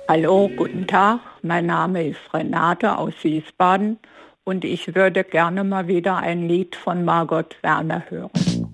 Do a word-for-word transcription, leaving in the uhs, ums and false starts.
Hallo, guten Tag. Mein Name ist Renate aus Wiesbaden und ich würde gerne mal wieder ein Lied von Margot Werner hören.